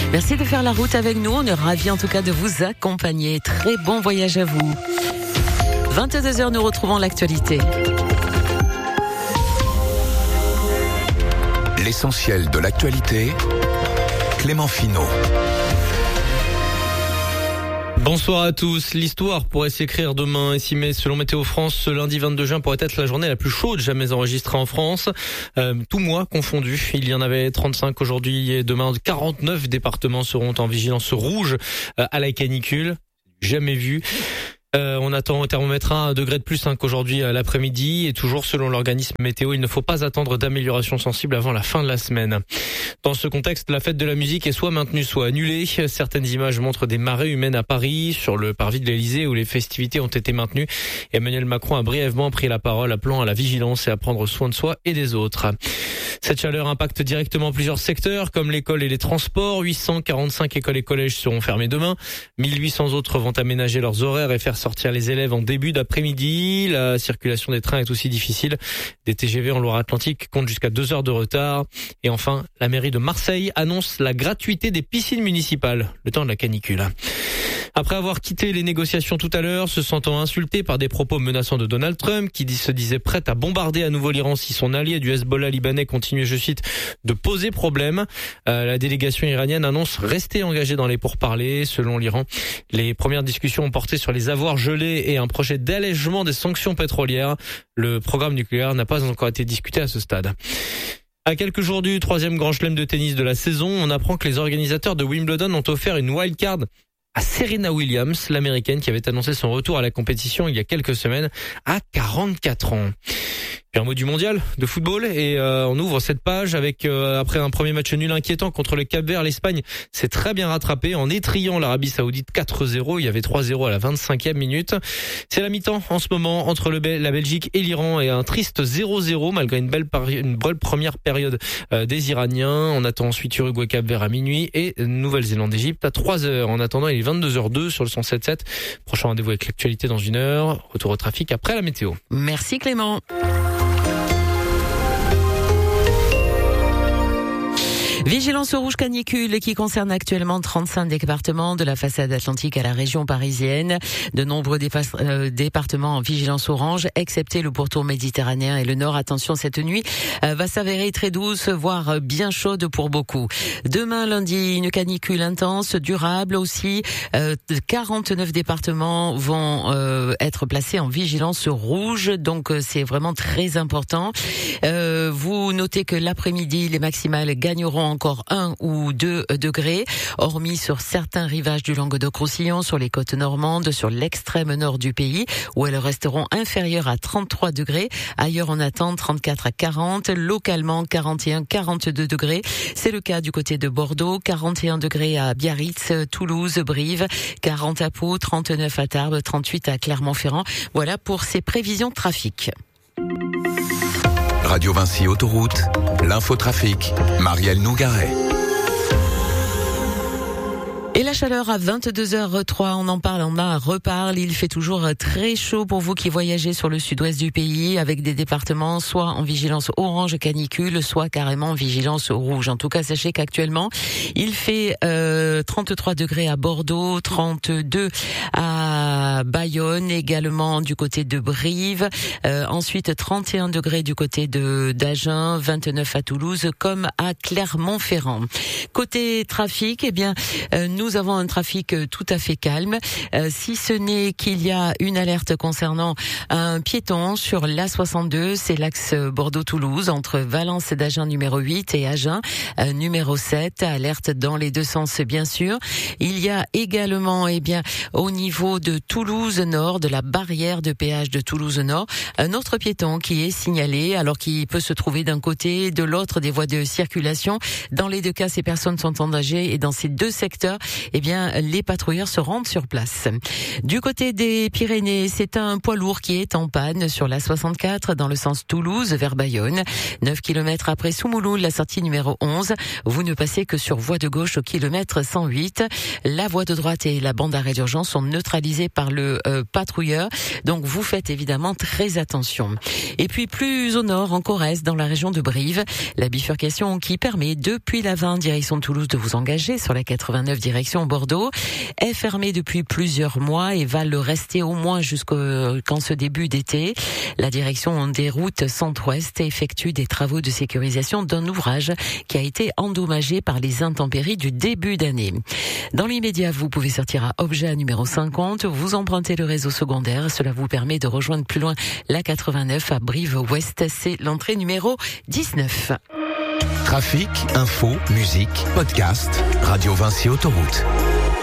Merci de faire la route avec nous. On est ravis en tout cas de vous accompagner. Très bon voyage à vous. 22h, nous retrouvons l'actualité. L'essentiel de l'actualité, Clément Finot. Bonsoir à tous. L'histoire pourrait s'écrire demain. Ici, mais selon Météo France, ce lundi 22 juin pourrait être la journée la plus chaude jamais enregistrée en France. Tout mois confondu. Il y en avait 35 aujourd'hui et demain. 49 départements seront en vigilance rouge à la canicule. Jamais vu. On attend au thermomètre 1 degré de plus qu'aujourd'hui à l'après-midi et toujours selon l'organisme météo, il ne faut pas attendre d'amélioration sensible avant la fin de la semaine. Dans ce contexte, la fête de la musique est soit maintenue, soit annulée. Certaines images montrent des marées humaines à Paris, sur le parvis de l'Elysée où les festivités ont été maintenues. Emmanuel Macron a brièvement pris la parole appelant à la vigilance et à prendre soin de soi et des autres. Cette chaleur impacte directement plusieurs secteurs comme l'école et les transports. 845 écoles et collèges seront fermés demain. 1800 autres vont aménager leurs horaires et faire sortir les élèves en début d'après-midi. La circulation des trains est aussi difficile. Des TGV en Loire-Atlantique comptent jusqu'à 2 heures de retard. Et enfin, la mairie de Marseille annonce la gratuité des piscines municipales, le temps de la canicule. Après avoir quitté les négociations tout à l'heure, se sentant insulté par des propos menaçants de Donald Trump, qui se disait prêt à bombarder à nouveau l'Iran si son allié du Hezbollah libanais continuait, je cite, de poser problème. La délégation iranienne annonce rester engagée dans les pourparlers. Selon l'Iran, les premières discussions ont porté sur les avoirs gelés et un projet d'allègement des sanctions pétrolières. Le programme nucléaire n'a pas encore été discuté à ce stade. À quelques jours du 3e grand chelem de tennis de la saison, on apprend que les organisateurs de Wimbledon ont offert une wildcard à Serena Williams, l'américaine qui avait annoncé son retour à la compétition il y a quelques semaines à 44 ans. Puis un mot du mondial de football et on ouvre cette page avec après un premier match nul inquiétant contre le Cap-Vert, l'Espagne s'est très bien rattrapée en étrillant l'Arabie Saoudite 4-0. Il y avait 3-0 à la 25e minute. C'est la mi-temps en ce moment entre la Belgique et l'Iran et un triste 0-0 malgré une belle première période des Iraniens. On attend ensuite Uruguay Cap-Vert à minuit et Nouvelle-Zélande-Égypte à 3h. En attendant, il est 22h02 sur le 107.7. Prochain rendez-vous avec l'actualité dans 1 heure. Retour au trafic après la météo. Merci Clément. Vigilance rouge canicule qui concerne actuellement 35 départements de la façade atlantique à la région parisienne. De nombreux départements en vigilance orange, excepté le pourtour méditerranéen et le nord. Attention, cette nuit va s'avérer très douce, voire bien chaude pour beaucoup. Demain, lundi, une canicule intense, durable aussi. 49 départements vont être placés en vigilance rouge, donc c'est vraiment très important. Vous notez que l'après-midi, les maximales gagneront encore 1 ou 2 degrés, hormis sur certains rivages du Languedoc-Roussillon, sur les côtes normandes, sur l'extrême nord du pays, où elles resteront inférieures à 33 degrés. Ailleurs, on attend 34 à 40, localement 41, 42 degrés. C'est le cas du côté de Bordeaux, 41 degrés à Biarritz, Toulouse, Brive, 40 à Pau, 39 à Tarbes, 38 à Clermont-Ferrand. Voilà pour ces prévisions de trafic. Radio Vinci Autoroute, l'infotrafic, Marielle Nougaret. Et la chaleur à 22h03, on en parle, on en reparle. Il fait toujours très chaud pour vous qui voyagez sur le sud-ouest du pays avec des départements soit en vigilance orange canicule, soit carrément en vigilance rouge. En tout cas, sachez qu'actuellement, il fait 33 degrés à Bordeaux, 32 à Bayonne, également du côté de Brive. Ensuite, 31 degrés du côté d'Agen, 29 à Toulouse, comme à Clermont-Ferrand. Côté trafic, eh bien, nous avons un trafic tout à fait calme, si ce n'est qu'il y a une alerte concernant un piéton sur l'A62, c'est l'axe Bordeaux-Toulouse, entre Valence d'Agen numéro 8 et Agen numéro 7, alerte dans les deux sens bien sûr. Il y a également, eh bien, au niveau de Toulouse Nord, de la barrière de péage de Toulouse Nord, un autre piéton qui est signalé, alors qu'il peut se trouver d'un côté, de l'autre des voies de circulation. Dans les deux cas, ces personnes sont en danger et dans ces deux secteurs, eh bien, les patrouilleurs se rendent sur place. Du côté des Pyrénées, c'est un poids lourd qui est en panne sur la 64 dans le sens Toulouse vers Bayonne. 9 km après Soumouloul, la sortie numéro 11. Vous ne passez que sur voie de gauche au kilomètre 108. La voie de droite et la bande d'arrêt d'urgence sont neutralisées par par le patrouilleur. Donc vous faites évidemment très attention. Et puis plus au nord, en Corrèze, dans la région de Brive, la bifurcation qui permet depuis la 20 direction Toulouse de vous engager sur la 89 direction Bordeaux est fermée depuis plusieurs mois et va le rester au moins jusqu'en ce début d'été. La direction des routes centre-ouest effectue des travaux de sécurisation d'un ouvrage qui a été endommagé par les intempéries du début d'année. Dans l'immédiat, vous pouvez sortir à Objet numéro 50, vous empruntez le réseau secondaire, cela vous permet de rejoindre plus loin la 89 à Brive-Ouest, c'est l'entrée numéro 19. Trafic, info, musique, podcast, Radio Vinci Autoroute.